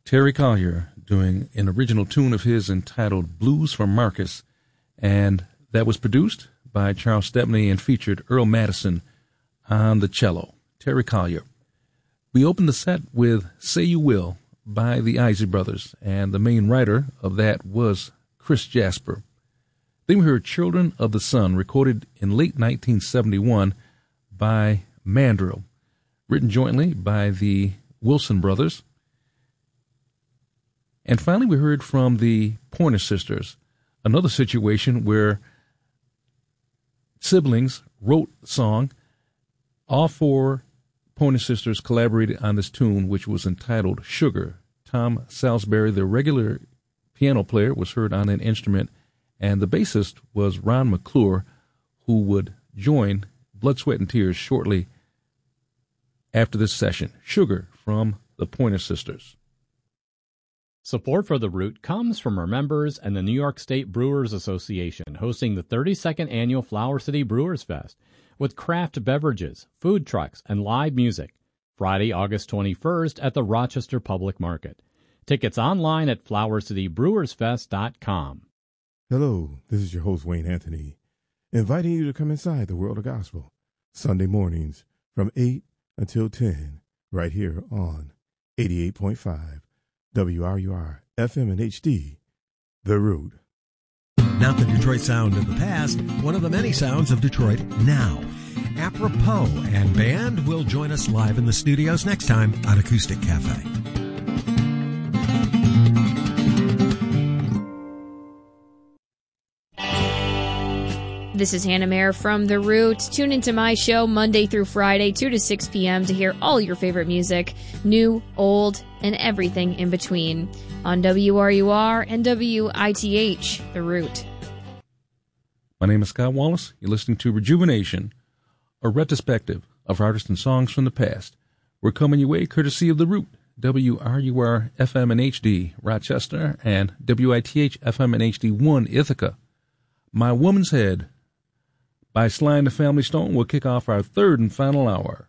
Terry Collier doing an original tune of his entitled Blues for Marcus, and that was produced by Charles Stepney and featured Earl Madison on the cello. Terry Collier. We opened the set with Say You Will by the Isley Brothers, and the main writer of that was Chris Jasper. Then we heard Children of the Sun, recorded in late 1971 by Mandrill, written jointly by the Wilson Brothers. And finally, we heard from the Pointer Sisters, another situation where siblings wrote the song. All four Pointer Sisters collaborated on this tune, which was entitled Sugar. Tom Salisbury, the regular piano player, was heard on an instrument, and the bassist was Ron McClure, who would join Blood, Sweat, and Tears shortly after this session. Sugar from the Pointer Sisters. Support for The Root comes from our members and the New York State Brewers Association, hosting the 32nd Annual Flower City Brewers Fest with craft beverages, food trucks, and live music, Friday, August 21st at the Rochester Public Market. Tickets online at flowercitybrewersfest.com. Hello, this is your host, Wayne Anthony, inviting you to come inside the World of Gospel, Sunday mornings from 8 until 10, right here on 88.5 WRUR FM and HD, The Root. Not the Detroit sound of the past, one of the many sounds of Detroit now. Apropos and band will join us live in the studios next time on Acoustic Cafe. This is Hannah Mayer from The Root. Tune into my show Monday through Friday, 2 to 6 p.m. to hear all your favorite music, new, old, and everything in between on WRUR and WITH, The Root. My name is Scott Wallace. You're listening to Rejuvenation, a retrospective of artists and songs from the past. We're coming your way courtesy of The Root, WRUR FM and HD, Rochester, and WITH FM and HD1, Ithaca. My Woman's Head by Sly and the Family Stone will kick off our third and final hour.